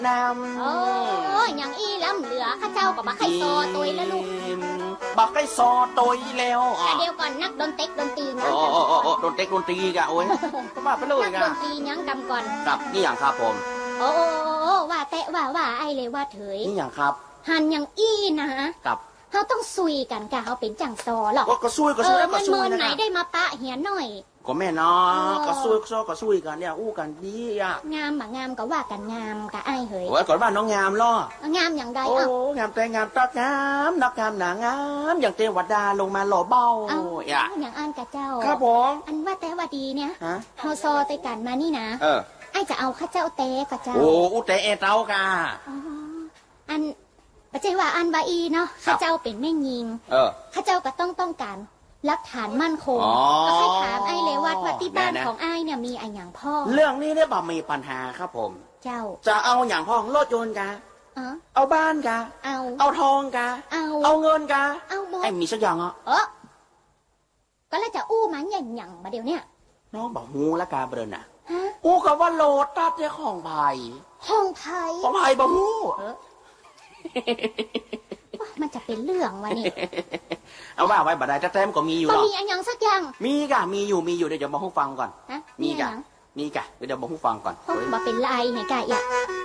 น้ำโอ้ยังอีล้ำเหลือข้าเจ้ากับบักไข่ซอตัวแล้วลูกบักไข่ซอตัวแล้วเดี๋ยวก่อนนักดนเต็กดนตรีนะดนเต็กดนตรีกะโอ้ยก็มาไปเลยกะนักดนตรียังกำก่อนกับนี่อย่างครับผมโอ้ว่าแต่ว่าไอเลยว่าเถยนี่อย่างครับหันยังอีนะกับเขาต้องซุยกันกะเขาเป็นจังซอหรอกก็ซุยมันเมินไหนได้มาปะเหียหน่อยก็แม่เนาะก็ซุยกันเนี่ยอู้กันดีอ่ะงามงามก็ว่ากันงามกะไอเฮยโอ้ยก่อนบ้านน้องงามล่องามอย่างใดโอ้งามแต่งามตักงามนักงามหนางามอย่างเทวดาลงมาหล่อเบาอย่างอันกะเจ้าครับผมอันว่าแต่ว่าดีเนี่ยเฮาซอไปกันมานี่นะไอจะเอาข้าเจ้าเตะกะเจ้าโอ้อุเตะเต้ากะอันปัจจัยว่าอันบาอีเนาะข้าเจ้าเป็นแม่ยิงข้าเจ้าก็ต้องการหลักฐานมั่นคงก็ให้ถามไอ้เลยว่าที่บ้านของไอ้เนี่ยมีไอ้อย่างพ่อเรื่องนี้เนี่ยบ่มีปัญหาครับผมเจ้าจะเอาอย่างพ่อรถยนต์กะเอาบ้านกะเอาทองกะเอาเงินกะไอ้มีสักอย่างก็แล้วจะอู้มันอย่างมาเดี๋ยวเนี้ยน้องบอกงูละกาเบรนอ่ะอู้กับว่าโลตัสเนี่ยของไผ่ของไผ่บอกงูมันจะเป็นเรื่องวะนี่เอาว่าไว้บัดใดแท้ๆก็มีอยู่หรอมีอันยังสักอย่างมีกะมีอยู่เดี๋ยวบอกให้ฟังก่อนมีกะเดี๋ยวบอกให้ฟังก่อนมาเป็นลายไหนกะอย่า